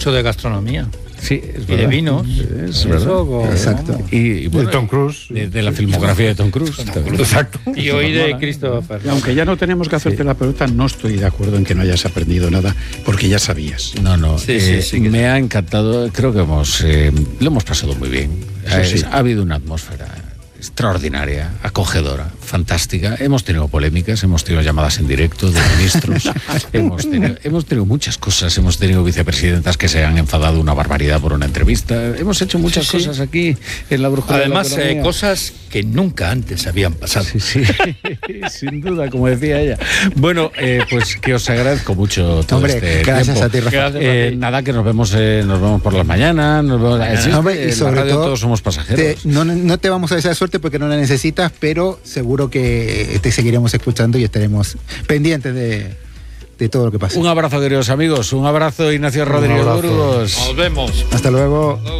mucho de gastronomía. Sí, es y de vinos. Es verdad. Exacto. Y bueno, de Tom Cruise. De la filmografía de Tom Cruise. Exacto. Y hoy de Christopher. Y aunque ya no tenemos que hacerte la pelota, no estoy de acuerdo en que no hayas aprendido nada, porque ya sabías. No, Sí, me ha encantado, creo que lo hemos pasado muy bien. Sí. Ha habido una atmósfera extraordinaria, acogedora, fantástica. Hemos tenido polémicas, hemos tenido llamadas en directo de ministros, hemos tenido muchas cosas, hemos tenido vicepresidentas que se han enfadado una barbaridad por una entrevista, hemos hecho muchas cosas aquí en la brújula. Además, de la economía. Cosas que nunca antes habían pasado. Sí, sin duda, como decía ella. Bueno, pues que os agradezco mucho todo este gracias tiempo. a ti, Rafa. Nada, que nos vemos por las mañanas. Hombre, y sobre en la radio todo, todos somos pasajeros. No te vamos a desear suerte porque no la necesitas, pero seguro que te seguiremos escuchando y estaremos pendientes de todo lo que pase. Un abrazo, queridos amigos. Un abrazo, Ignacio Rodríguez Burgos. Nos vemos. Hasta luego.